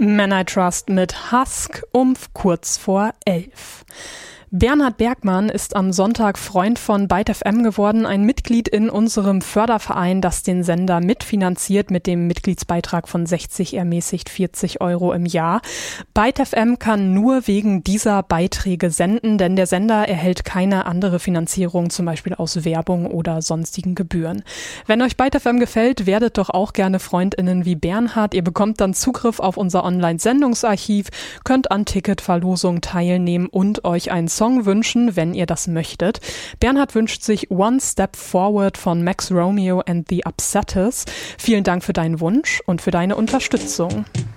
Man I Trust mit Husk um kurz vor 11. Bernhard Bergmann ist am Sonntag Freund von Byte FM geworden, ein Mitglied in unserem Förderverein, das den Sender mitfinanziert mit dem Mitgliedsbeitrag von 60 ermäßigt 40 € im Jahr. Byte FM kann nur wegen dieser Beiträge senden, denn der Sender erhält keine andere Finanzierung, zum Beispiel aus Werbung oder sonstigen Gebühren. Wenn euch Byte FM gefällt, werdet doch auch gerne FreundInnen wie Bernhard. Ihr bekommt dann Zugriff auf unser Online-Sendungsarchiv, könnt an Ticketverlosungen teilnehmen und euch einen Song wünschen, wenn ihr das möchtet. Bernhard wünscht sich One Step Forward von Max Romeo and the Upsetters. Vielen Dank für deinen Wunsch und für deine Unterstützung.